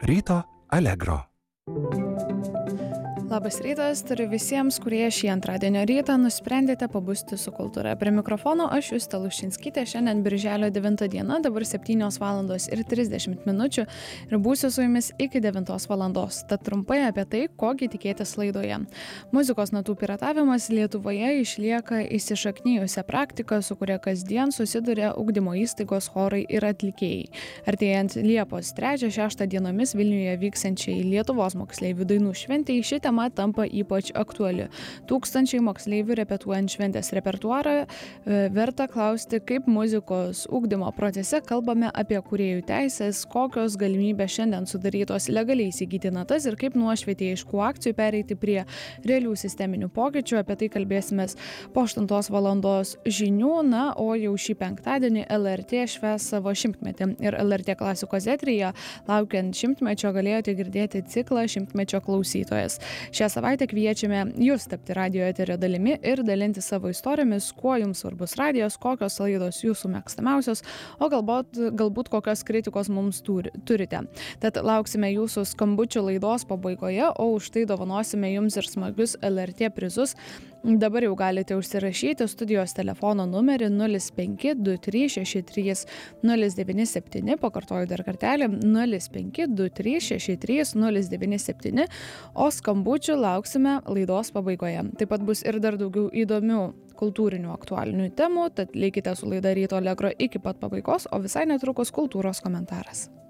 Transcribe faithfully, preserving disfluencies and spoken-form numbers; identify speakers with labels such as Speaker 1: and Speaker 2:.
Speaker 1: Ryto Allegro.
Speaker 2: Labas rytas, turiu visiems, kurie šį antradienio rytą nusprendėte pabusti su kultūra. Prie mikrofono aš Justė Luščinskytė, šiandien birželio devintą diena, dabar septynios valandos ir trisdešimt minučių ir būsiu su jumis iki devintos valandos. Tad trumpai apie tai, kogi tikėtis laidoje. Muzikos natų piratavimas Lietuvoje išlieka įsišaknyjusią praktiką, su kuria kasdien susiduria ugdymo įstaigos, chorai ir atlikėjai. Artėjant Liepos trečią šeštą dienomis Vilniuje vyksiančiai Lietuvos moksleivių dainų šventei ši tema tampa ypač aktuali. Tūkstančiai moksleivių repetuojant šventės repertuarą verta klausti, kaip muzikos ugdymo procese kalbame apie kūrėjų teisės, kokios galimybės šiandien sudarytos legaliai įsigyti natas ir kaip nuo švietėjiškų akcijų pereiti prie realių sisteminių pokyčių. Apie tai kalbėsimės po aštuntos valandos žinių, na, o jau šį penktadienį L R T švęs savo šimtmetį ir L R T klasikos eteryje laukiant šimtmečio galėjote girdėti ciklą Šimtmečio klausytojas. Šią savaitę kviečiame jūs tapti radijo eterio dalimi ir dalinti savo istorijomis, kuo jums svarbus radijos, kokios laidos jūsų mėgstamiausios, o galbūt, galbūt kokios kritikos mums turi, turite. Tad lauksime jūsų skambučių laidos pabaigoje, o už tai dovanosime jums ir smagius L R T prizus. Dabar jau galite užsirašyti studijos telefono numerį nulis penki du trys šeši trys nulis devyni septyni, pakartoju dar kartelį, nulis penki du trys šeši trys nulis devyni septyni, o skambučių lauksime laidos pabaigoje. Taip pat bus ir dar daugiau įdomių kultūrinių aktualinių temų, tad likite su laida Ryto Allegro iki pat pabaigos, o visai netrukus kultūros komentaras.